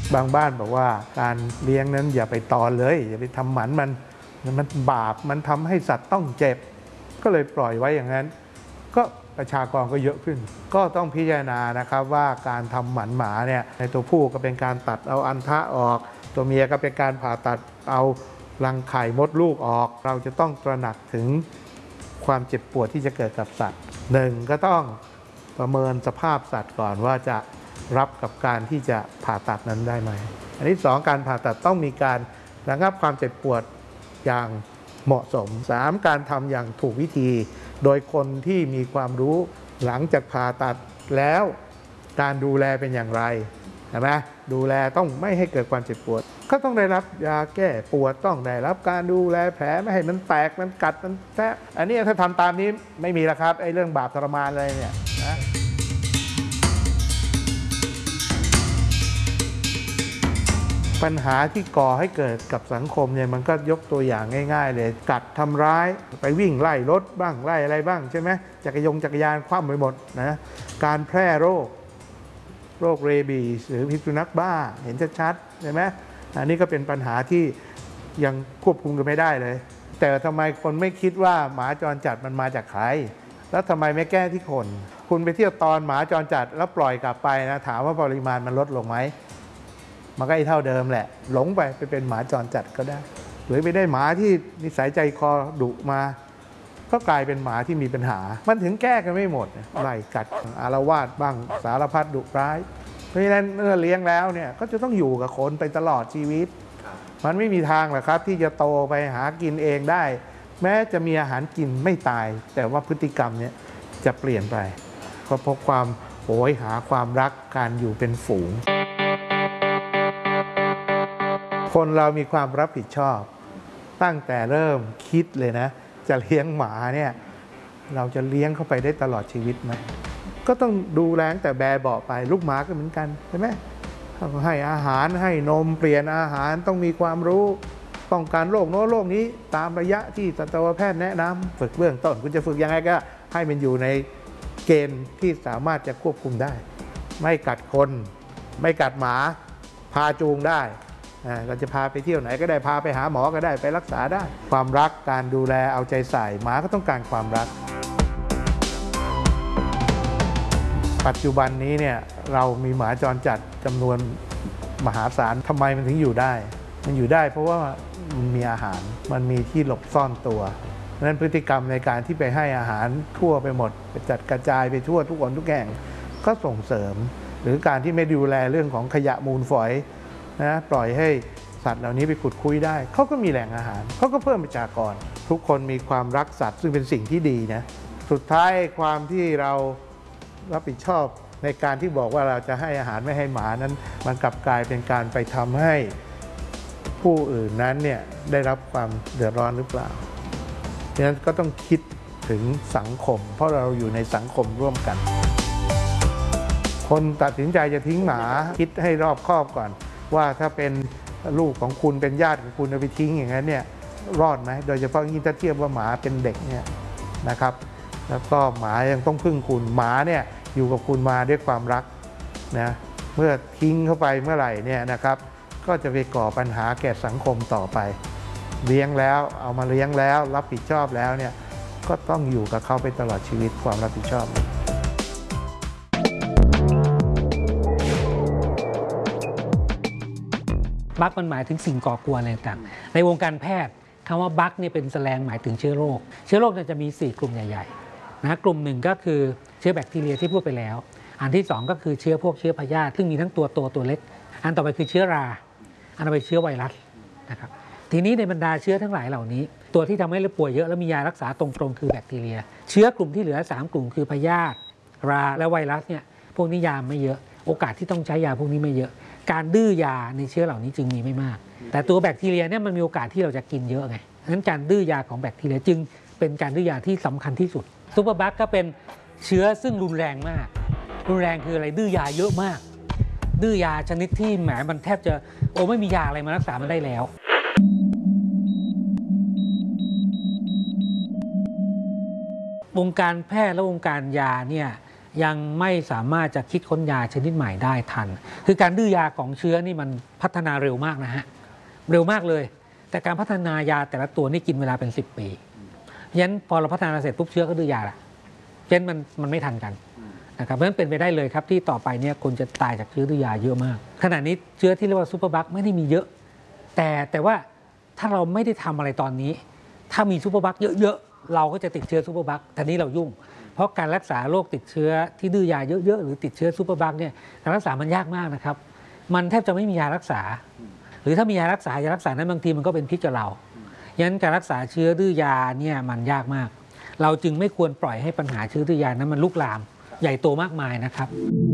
บางบ้านบอกว่าการเลี้ยงนั้นอย่าไปตอนเลยอย่าไปทำหมันมันบาปมันทำให้สัตว์ต้องเจ็บก็เลยปล่อยไว้อย่างนั้นก็ประชากรก็เยอะขึ้นก็ต้องพิจารณานะครับว่าการทำหมันหมาเนี่ยในตัวผู้ก็เป็นการตัดเอาอันทะออกตัวเมียก็เป็นการผ่าตัดเอารังไข่มดลูกออกเราจะต้องตระหนักถึงความเจ็บปวดที่จะเกิดกับสัตว์หนึ่งก็ต้องประเมินสภาพสัตว์ก่อนว่าจะรับกับการที่จะผ่าตัดนั้นได้ไหมอันที่สองการผ่าตัดต้องมีการระงับความเจ็บปวดอย่างเหมาะสม3การทำอย่างถูกวิธีโดยคนที่มีความรู้หลังจากผ่าตัดแล้วการดูแลเป็นอย่างไรใช่ไหมดูแลต้องไม่ให้เกิดความเจ็บปวดก็ต้องได้รับยาแก้ปวดต้องได้รับการดูแลแผลไม่ให้มันแตกมันกัดมันแทะอันนี้ถ้าทำตามนี้ไม่มีแล้วครับไอ้เรื่องบาปทรมานอะไรเนี่ยนะปัญหาที่ก่อให้เกิดกับสังคมเนี่ยมันก็ยกตัวอย่างง่ายๆเลยกัดทำร้ายไปวิ่งไล่รถบ้างไล่อะไรบ้างใช่ไหมจักรยานคว่ำไปหมดนะการแพร่โรคเรบีสหรือพิษสุนัขบ้าเห็นชัดๆใช่ไหมอันนี้ก็เป็นปัญหาที่ยังควบคุมกันไม่ได้เลยแต่ทำไมคนไม่คิดว่าหมาจรจัดมันมาจากใครแล้วทำไมไม่แก้ที่คนคุณไปเที่ยวตอนหมาจรจัดแล้วปล่อยกลับไปนะถามว่าปริมาณมันลดลงไหมมันก็เท่าเดิมแหละหลงไปเป็นหมาจรจัดก็ได้หรือไปได้หมาที่นิสัยใจคอดุมาก็กลายเป็นหมาที่มีปัญหามันถึงแก้กันไม่หมดไล่กัดอาละวาดบ้างสารพัดดุร้ายเพราะฉะนั้นเมื่อเลี้ยงแล้วเนี่ยก็จะต้องอยู่กับคนไปตลอดชีวิตมันไม่มีทางหรอกครับที่จะโตไปหากินเองได้แม้จะมีอาหารกินไม่ตายแต่ว่าพฤติกรรมเนี่ยจะเปลี่ยนไปก็เพราะความโหยหาความรักการอยู่เป็นฝูงคนเรามีความรับผิดชอบตั้งแต่เริ่มคิดเลยนะจะเลี้ยงหมาเนี่ยเราจะเลี้ยงเข้าไปได้ตลอดชีวิตไหมก็ต้องดูแลแต่แบเบาะไปลูกหมาก็เหมือนกันใช่ไหมให้อาหารให้นมเปลี่ยนอาหารต้องมีความรู้ป้องกันโรคโน้นโรคนี้ตามระยะที่สัตวแพทย์แนะนำฝึกเบื้องต้นคุณจะฝึกยังไงก็ให้มันอยู่ในเกณฑ์ที่สามารถจะควบคุมได้ไม่กัดคนไม่กัดหมาพาจูงได้เราจะพาไปเที่ยวไหนก็ได้พาไปหาหมอก็ได้ไปรักษาได้ความรักการดูแลเอาใจใส่หมาก็ต้องการความรักปัจจุบันนี้เนี่ยเรามีหมาจรจัดจำนวนมหาศาลทำไมมันถึงอยู่ได้มันอยู่ได้เพราะว่ามันมีอาหารมันมีที่หลบซ่อนตัวเพราะฉะนั้นพฤติกรรมในการที่ไปให้อาหารทั่วไปหมดไปจัดกระจายไปทั่วทุกคนทุกแห่งก็ส่งเสริมหรือการที่ไม่ดูแลเรื่องของขยะมูลฝอยนะปล่อยให้สัตว์เหล่านี้ไปขุดคุยได้เขาก็มีแหล่งอาหารเขาก็เพิ่มประชากรทุกคนมีความรักสัตว์ซึ่งเป็นสิ่งที่ดีนะสุดท้ายความที่เรารับผิดชอบในการที่บอกว่าเราจะให้อาหารไม่ให้หมานั้นมันกลับกลายเป็นการไปทำให้ผู้อื่นนั้นเนี่ยได้รับความเดือดร้อนหรือเปล่าดังนั้นก็ต้องคิดถึงสังคมเพราะเราอยู่ในสังคมร่วมกันคนตัดสินใจจะทิ้งหมาคิดให้รอบคอบก่อนว่าถ้าเป็นลูกของคุณเป็นญาติของคุณเอาไปทิ้งอย่างนั้นเนี่ยรอดไหมโดยเฉพาะยิ่งถ้าเทียบว่าหมาเป็นเด็กเนี่ยนะครับแล้วก็หมายังต้องพึ่งคุณหมาเนี่ยอยู่กับคุณมาด้วยความรักนะเมื่อทิ้งเข้าไปเมื่อไหร่เนี่ยนะครับก็จะไปก่อปัญหาแก่สังคมต่อไปเลี้ยงแล้วเอามาเลี้ยงแล้วรับผิดชอบแล้วเนี่ยก็ต้องอยู่กับเขาไปตลอดชีวิตความรับผิดชอบบั๊กมันหมายถึงสิ่งก่อกวนอะไรต่างในวงการแพทย์คำว่าบั๊กเนี่ยเป็นแสลงหมายถึงเชื้อโรคจะมี4กลุ่มใหญ่ๆนะกลุ่มหนึ่งก็คือเชื้อแบคทีเรียที่พูดไปแล้วอันที่2ก็คือเชื้อพยาธิซึ่งมีทั้งตัวโตตัวเล็กอันต่อไปคือเชื้อราอันต่อไปเชื้อไวรัสนะครับทีนี้ในบรรดาเชื้อทั้งหลายเหล่านี้ตัวที่ทำให้เราป่วยเยอะแล้วมียารักษาตรงๆคือแบคทีเรียเชื้อกลุ่มที่เหลือ3กลุ่มคือพยาธิราและไวรัสเนี่ยพวกนี้ยาไม่เยอะโอกาสที่ต้องใช้ยาพวกนี้ไม่เยอะการดื้อยาในเชื้อเหล่านี้จึงมีไม่มากแต่ตัวแบคทีเรียเนี่ยมันมีโอกาสที่เราจะกินเยอะไงดังนั้นการดื้อยาของแบคทีเรียจึงเป็นการดื้อยาที่สำคัญที่สุดซูเปอร์บัคก็เป็นเชื้อซึ่งรุนแรงมากรุนแรงคืออะไรดื้อยาเยอะมากดื้อยาชนิดที่แหมมันแทบจะไม่มียาอะไรมารักษามันได้แล้ววงการแพทย์และวงการยาเนี่ยยังไม่สามารถจะคิดค้นยาชนิดใหม่ได้ทันคือการดื้อยาของเชื้อนี่มันพัฒนาเร็วมากนะฮะเร็วมากเลยแต่การพัฒนายาแต่ละตัวนี่กินเวลาเป็น10 ปีเพราะฉะนั้นพอเราพัฒนาเสร็จปุ๊บเชื้อก็ดื้อยาละเพราะฉะนั้นมันไม่ทันกันนะครับเพราะฉะนั้นเป็นไปได้เลยครับที่ต่อไปเนี่ยคนจะตายจากเชื้อดื้อยาเยอะมากขณะนี้เชื้อที่เรียกว่าซูเปอร์บัคไม่ได้มีเยอะแต่ว่าถ้าเราไม่ได้ทำอะไรตอนนี้ถ้ามีซูเปอร์บัคเยอะๆเราก็จะติดเชื้อซูเปอร์บัคทีนี้เรายุ่งเพราะการรักษาโรคติดเชื้อที่ดื้อยาเยอะๆหรือติดเชื้อซูเปอร์บัคเนี่ยการรักษามันยากมากนะครับมันแทบจะไม่มียารักษาหรือถ้ามียารักษานั้นบางทีมันก็เป็นพิษกับเราฉะนั้นการรักษาเชื้อดื้อยาเนี่ยมันยากมากเราจึงไม่ควรปล่อยให้ปัญหาเชื้อดื้อยานั้นมันลุกลามใหญ่โตมากมายนะครับ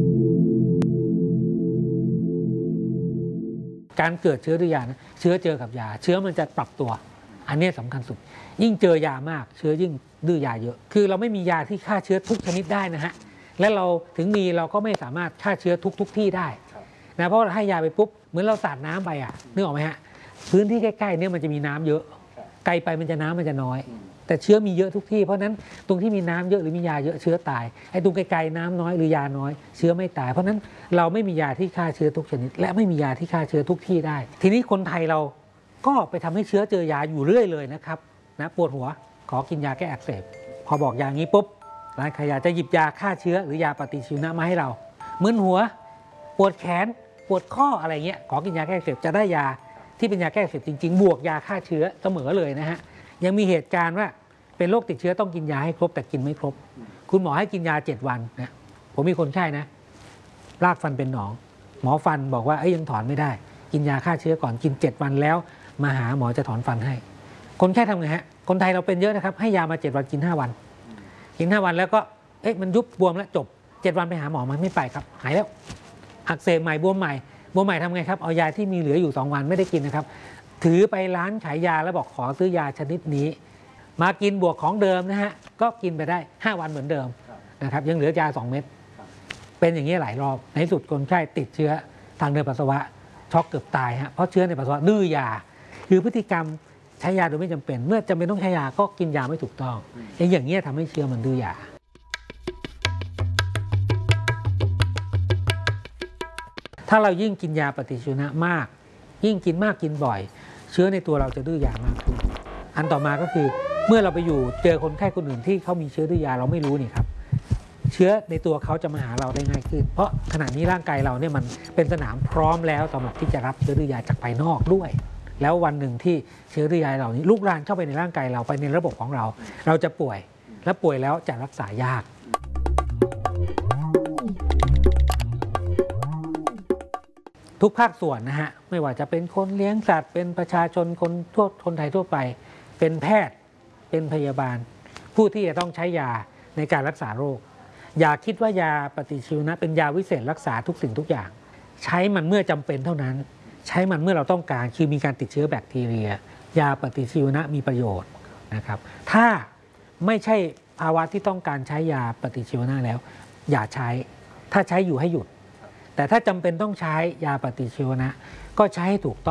การเกิดเชื้อดื้อยาเชื้อเจอกับยาเชื้อมันจะปรับตัวอันนี้สำคัญสุดยิ่งเจอยามากเชื้อยิ่งดื้อยาเยอะคือเราไม่มียาที่ฆ่าเชื้อทุกชนิดได้นะฮะและเราถึงมีเราก็ไม่สามารถฆ่าเชื้อทุกที่ได้นะเพราะเราให้ยาไปปุ๊บเหมือนเราสาดน้ำไปนึกออกไหมฮะพื้นที่ใกล้ๆเนี่ยมันจะมีน้ำเยอะไกลไปน้ำมันจะน้อยแต่เชื้อมีเยอะทุกที่เพราะนั้นตรงที่มีน้ำเยอะหรือมียาเยอะเชื้อตายไอ้ตรงไกลๆน้ำน้อยหรือยาน้อยเชื้อไม่ตายเพราะนั้นเราไม่มียาที่ฆ่าเชื้อทุกชนิดและไม่มียาที่ฆ่าเชื้อทุกที่ได้ทีนี้คนไทยเราก็ไปทำให้เชื้อเจอยาอยู่เรื่อยเลยนะครับนะปวดหัวขอกินยาแก้อักเสบพอบอกอย่างนี้ปุ๊บร้านขายยาจะหยิบยาฆ่าเชื้อหรือยาปฏิชีวนะมาให้เรามึนหัวปวดแขนปวดข้ออะไรเงี้ยขอกินยาแก้อักเสบจะได้ยาที่เป็นยาแก้อักเสบจริงๆบวกยาฆ่าเชื้อเสมอเลยนะฮะยังมีเหตุการณ์ว่าเป็นโรคติดเชื้อต้องกินยาให้ครบแต่กินไม่ครบคุณหมอให้กินยา7 วันนะผมมีคนไข้นะรากฟันเป็นหนองหมอฟันบอกว่ายังถอนไม่ได้กินยาฆ่าเชื้อก่อนกิน7 วันแล้วมาหาหมอจะถอนฟันให้คนไข้ทำไงฮะคนไทยเราเป็นเยอะนะครับให้ยามา7 วันกิน5 วันกิน5 วันแล้วก็มันยุบบวมแล้วจบ7 วันไปหาหมอมันไม่ไปครับหายแล้วอักเสบใหม่บวมใหม่ทำไงครับเอายาที่มีเหลืออยู่2 วันไม่ได้กินนะครับถือไปร้านขายยาแล้วบอกขอซื้อยาชนิดนี้มากินบวกของเดิมนะฮะก็กินไปได้5 วันเหมือนเดิมนะครับยังเหลือยา2 เม็ดเป็นอย่างนี้หลายรอบในสุดคนไข้ติดเชื้อทางเดินปัสสาวะช็อกเกือบตายฮะเพราะเชื้อในปัสสาวะดื้อยาคือพฤติกรรมใช้ยาโดยไม่จำเป็นเมื่อจำเป็นต้องใช้ยาก็กินยาไม่ถูกต้องอย่างนี้ทำให้เชื้อมันดื้อยาถ้าเรายิ่งกินยาปฏิชีวนะมากยิ่งกินมากกินบ่อยเชื้อในตัวเราจะดื้อยามากขึ้นอันต่อมาก็คือเมื่อเราไปอยู่เจอคนไข้คนอื่นที่เขามีเชื้อดื้อยาเราไม่รู้นี่ครับเชื้อในตัวเขาจะมาหาเราได้ง่ายขึ้นเพราะขณะนี้ร่างกายเราเนี่ยมันเป็นสนามพร้อมแล้วสำหรับที่จะรับเชื้อดื้อยาจากภายนอกด้วยแล้ววันหนึ่งที่เชื้อดื้อยาเหล่านี้ลุกลามเข้าไปในร่างกายเราไปในระบบของเราเราจะป่วยและป่วยแล้วจะรักษายากทุกภาคส่วนนะฮะไม่ว่าจะเป็นคนเลี้ยงสัตว์เป็นประชาชนคนไทยทั่วไปเป็นแพทย์เป็นพยาบาลผู้ที่จะต้องใช้ยาในการรักษาโรคอย่าคิดว่ายาปฏิชีวนะเป็นยาวิเศษรักษาทุกสิ่งทุกอย่างใช้มันเมื่อจำเป็นเท่านั้นใช้มันเมื่อเราต้องการคือมีการติดเชื้อแบคทีเรียยาปฏิชีวนะมีประโยชน์นะครับถ้าไม่ใช่ภาวะที่ต้องการใช้ยาปฏิชีวนะแล้วอย่าใช้ถ้าใช้อยู่ให้หยุดแต่ถ้าจำเป็นต้องใช้ยาปฏิชีวนะก็ใช้ให้ถูกต้อง